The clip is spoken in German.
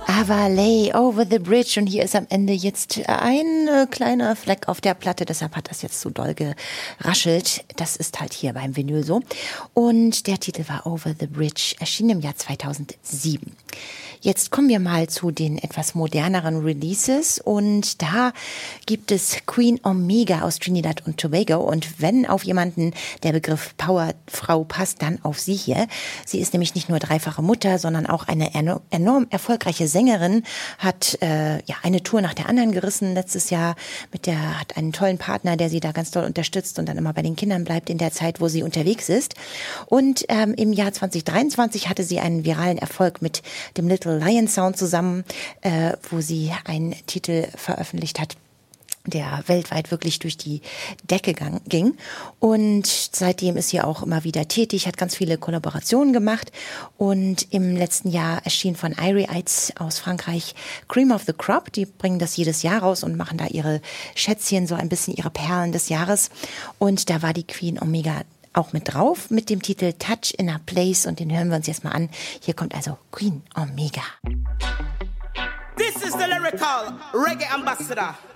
Ava Lay, Over the Bridge. Und hier ist am Ende jetzt ein kleiner Fleck auf der Platte. Deshalb hat das jetzt so doll geraschelt. Das ist halt hier beim Vinyl so. Und der Titel war Over the Bridge, erschien im Jahr 2007. Jetzt kommen wir mal zu den etwas moderneren Releases. Und da gibt es Queen Omega aus Trinidad und Tobago. Und wenn auf jemanden der Begriff Powerfrau passt, dann auf sie hier. Sie ist nämlich nicht nur dreifache Mutter, sondern auch eine enorm erfolgreiche Sängerin, hat eine Tour nach der anderen gerissen letztes Jahr. Hat einen tollen Partner, der sie da ganz doll unterstützt und dann immer bei den Kindern bleibt in der Zeit, wo sie unterwegs ist. Und im Jahr 2023 hatte sie einen viralen Erfolg mit dem Little Lion Sound zusammen, wo sie einen Titel veröffentlicht hat, der weltweit wirklich durch die Decke ging. Und seitdem ist sie auch immer wieder tätig, hat ganz viele Kollaborationen gemacht. Und im letzten Jahr erschien von Irie Eids aus Frankreich Cream of the Crop. Die bringen das jedes Jahr raus und machen da ihre Schätzchen, so ein bisschen ihre Perlen des Jahres. Und da war die Queen Omega auch mit drauf, mit dem Titel Touch in a Place. Und den hören wir uns jetzt mal an. Hier kommt also Queen Omega. This is the lyrical reggae ambassador.